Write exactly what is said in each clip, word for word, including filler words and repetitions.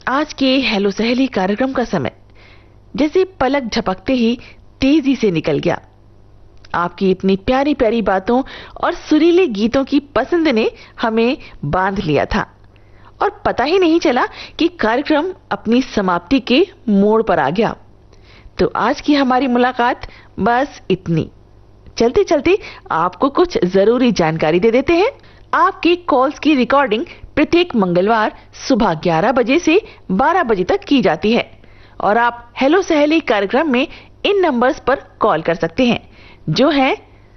आज के हेलो सहेली कार्यक्रम का समय जैसे पलक झपकते ही तेजी से निकल गया। आपकी इतनी प्यारी प्यारी बातों और सुरीले गीतों की पसंद ने हमें बांध लिया था और पता ही नहीं चला कि कार्यक्रम अपनी समाप्ति के मोड़ पर आ गया। तो आज की हमारी मुलाकात बस इतनी। चलते चलते आपको कुछ जरूरी जानकारी दे देते हैं। आपके कॉल्स की रिकॉर्डिंग प्रत्येक मंगलवार सुबह ग्यारह बजे से बारह बजे तक की जाती है और आप हेलो सहेली कार्यक्रम में इन नंबर्स पर कॉल कर सकते हैं जो है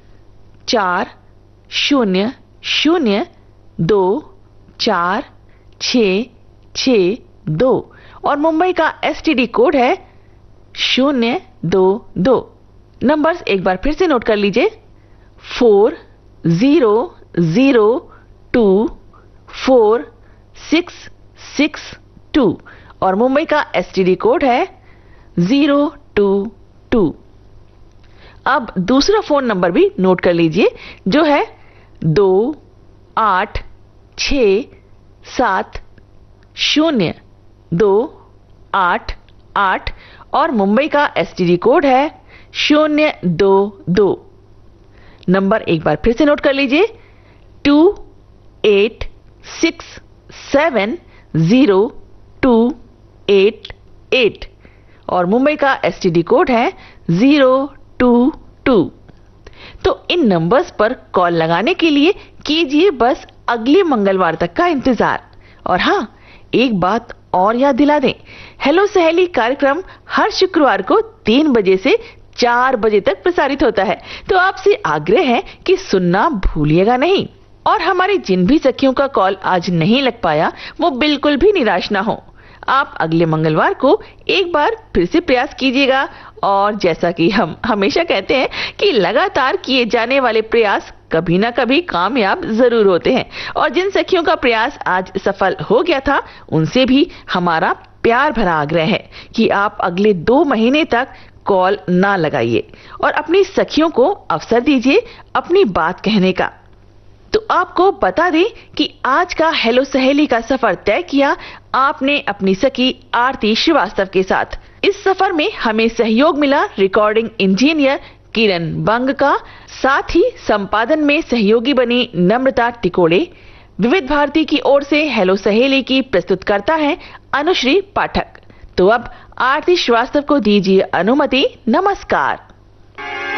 चार शून्य शून्य दो चार छ छ दो और मुंबई का एसटीडी कोड है शून्य दो दो। नंबर्स एक बार फिर से नोट कर लीजिए four zero zero to four six six to और मुंबई का एसटीडी कोड है जीरो टू टू। अब दूसरा फोन नंबर भी नोट कर लीजिए जो है दो आठ छ सात शून्य दो आठ आठ और मुंबई का एसटीडी कोड है शून्य दो दो। नंबर एक बार फिर से नोट कर लीजिए to eight six seven zero to eight eight और मुंबई का एसटीडी कोड है जीरो टू टू। तो इन नंबर्स पर कॉल लगाने के लिए कीजिए बस अगले मंगलवार तक का इंतजार। और हाँ, एक बात और याद दिला दें, हेलो सहेली कार्यक्रम हर शुक्रवार को तीन बजे से चार बजे तक प्रसारित होता है। तो आपसे आग्रह है कि सुनना भूलिएगा नहीं। और हमारी जिन भी सखियों का कॉल आज नहीं लग पाया वो बिल्कुल भी निराश ना हो। आप अगले मंगलवार को एक बार फिर से प्रयास कीजिएगा और जैसा कि हम हमेशा कहते हैं कि लगातार किए जाने वाले प्रयास कभी ना कभी कामयाब जरूर होते हैं। और जिन सखियों का प्रयास आज सफल हो गया था उनसे भी हमारा प्यार भरा आग्रह है कि आप अगले दो महीने तक कॉल ना लगाइए और अपनी सखियों को अवसर दीजिए अपनी बात कहने का। तो आपको बता दें कि आज का हेलो सहेली का सफर तय किया आपने अपनी सखी आरती श्रीवास्तव के साथ। इस सफर में हमें सहयोग मिला रिकॉर्डिंग इंजीनियर किरण बंग का, साथ ही संपादन में सहयोगी बनी नम्रता टिकोड़े। विविध भारती की ओर से हेलो सहेली की प्रस्तुतकर्ता है अनुश्री पाठक। तो अब आरती श्रीवास्तव को दीजिए अनुमति। नमस्कार।